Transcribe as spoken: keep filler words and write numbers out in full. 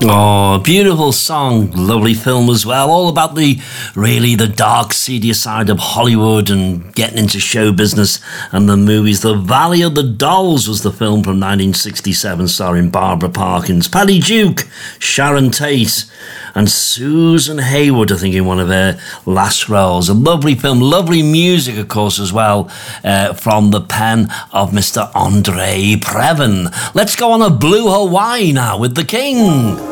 Oh, beautiful song, lovely film as well. All about the really the dark, seedier side of Hollywood and getting into show business and the movies. The Valley of the Dolls was the film from nineteen sixty-seven, starring Barbara Parkins, Paddy Duke, Sharon Tate, and Susan Hayward, I think, in one of her last roles. A lovely film, lovely music, of course, as well, uh, from the pen of Mister Andre Previn. Let's go on a Blue Hawaii now with the King.